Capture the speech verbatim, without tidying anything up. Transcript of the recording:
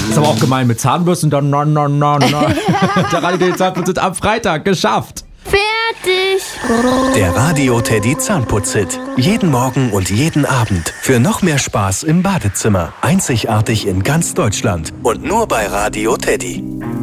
Ist aber auch gemein mit Zahnbürsten, dann na, na, na, na. Der Radio Teddy Zahnputzhit am Freitag, geschafft. Fertig. Der Radio Teddy Zahnputzhit. Jeden Morgen und jeden Abend. Für noch mehr Spaß im Badezimmer. Einzigartig in ganz Deutschland. Und nur bei Radio Teddy.